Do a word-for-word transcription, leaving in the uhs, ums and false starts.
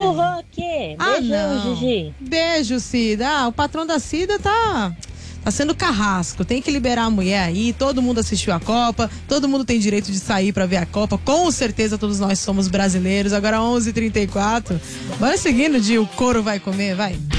o Rock. Ah, Beijão, não. Gigi. Beijo, Cida. Ah, o patrão da Cida tá... Tá sendo carrasco, tem que liberar a mulher aí, todo mundo assistiu a Copa, todo mundo tem direito de sair pra ver a Copa, com certeza todos nós somos brasileiros. Agora onze e trinta e quatro, bora seguindo de O Couro Vai Comer, vai.